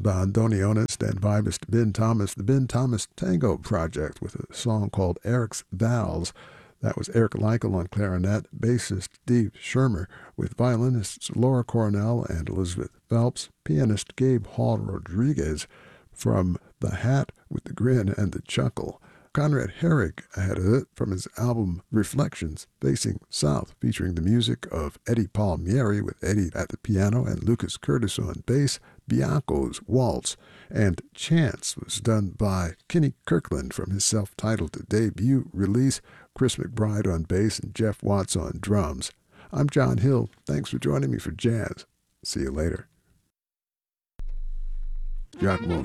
bandoneonist and vibist Ben Thomas, the Ben Thomas Tango Project, with a song called Eric's Vals. That was Eric Leichel on clarinet, bassist Steve Schirmer, with violinists Laura Cornell and Elizabeth Phelps, pianist Gabe Hall Rodriguez from The Hat with the Grin and the Chuckle. Conrad Herrick ahead of it from his album Reflections Facing South, featuring the music of Eddie Palmieri with Eddie at the piano and Lucas Curtis on bass, Bianco's Waltz, and Chance was done by Kenny Kirkland from his self-titled debut release, Chris McBride on bass and Jeff Watts on drums. I'm John Hill. Thanks for joining me for Jazz. See you later. Giacomo